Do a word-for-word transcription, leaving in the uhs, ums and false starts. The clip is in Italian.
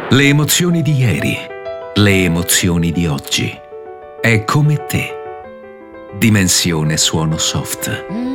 Le emozioni di ieri, le emozioni di oggi. È come te. Dimensione Suono Soft.